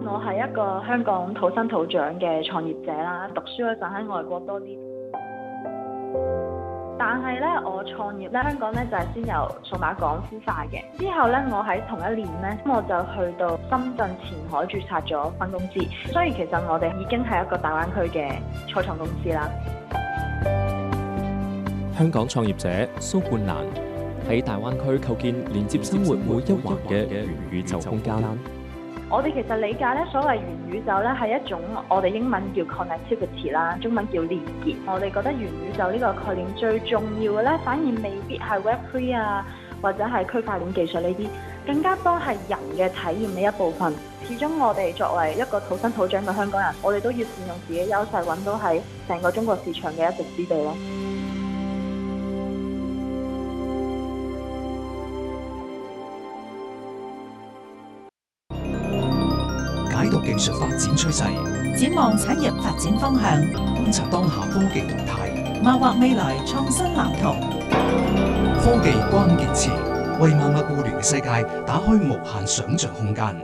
我係一個香港土生土長嘅創業者啦，讀書嗰陣喺外國多啲。但係咧，我創業咧，香港咧就係先由數碼港孵化嘅。之後咧，我喺同一年咧，我就去到深圳前海註冊咗分公司。所以其實我哋已經係一個大灣區嘅初創公司啦。 香港創業者蘇冠蘭喺大灣區構建連接生活每一環嘅元宇宙空間。 我哋其實理解咧，所謂元宇宙咧係一種我哋英文叫 connectivity 啦，中文叫連結。我哋覺得元宇宙呢個概念最重要嘅咧，反而未必係 Web3 啊，或者係區塊鏈技術呢啲，更加多係人嘅體驗嘅一部分。始終我哋作為一個土生土長嘅香港人，我哋都要善用自己優勢，揾到喺成個中國市場嘅一席之地咯。 解讀技術發展趨勢， 展望產業發展方向， 觀察當下科技動態， 謀劃未來創新藍圖。 科技關鍵詞，為萬物互聯嘅世界打開無限想像空間。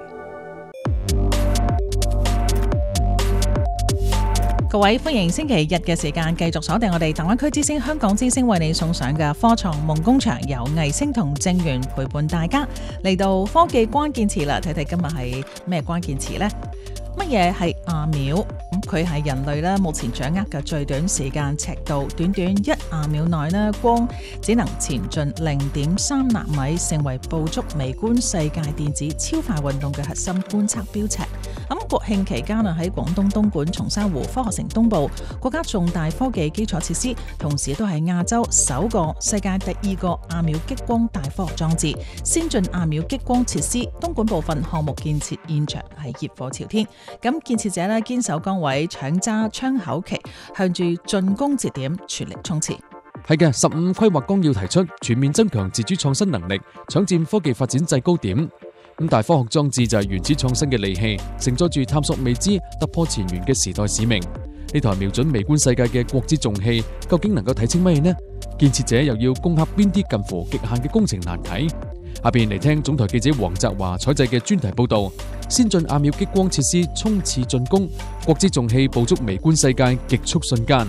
各位，歡迎星期日嘅時間繼續鎖定我哋大灣區之星香港之星為你送上嘅科創夢工場，由藝星同正源陪伴大家嚟到科技關鍵詞啦。睇睇今日係咩關鍵詞呢？乜嘢係亞秒？佢係人類咧目前掌握嘅最短時間尺度，短短1亞秒內咧，光只能前進0.3納米，成為捕捉微觀世界電子超快運動嘅核心觀測標尺。咁國慶期間喺廣東東莞松山湖科學城東部，國家重大科技基礎設施，同時都係亞洲首個、世界第2個亞秒激光大科學裝置。先進亞秒激光設施東莞部分項目建設現場係熱火朝天。咁建設者堅守崗位，搶揸窗口期，向住進攻節點全力衝刺。 係嘅，15規劃綱要提出全面增強自主創新能力，搶佔科技發展制高點。咁大科學裝置就係原始創新嘅利器，承載住探索未知、突破前沿嘅時代使命。呢台瞄準微觀世界嘅國之重器，究竟能夠睇清乜嘢呢？建設者又要攻克邊啲近乎極限嘅工程難題？下邊嚟聽總台記者黃澤華採製嘅專題報道：先進亞秒激光設施衝刺進攻，國之重器捕捉微觀世界極速瞬間。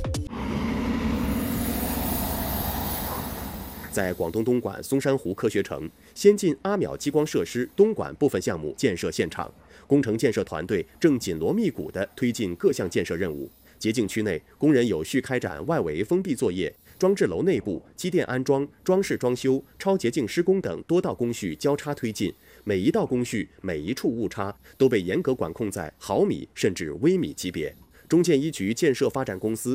在廣東東莞松山湖科學城，先進阿秒激光設施東莞部分項目建設現場，工程建設團隊正緊鑼密鼓地推進各項建設任務。潔淨區內，工人有序開展外圍封閉作業，裝置樓內部機電安裝、裝飾裝修、超潔淨施工等多道工序交叉推進，每一道工序、每一處誤差都被嚴格管控在毫米甚至微米級別。中建一局建設發展公司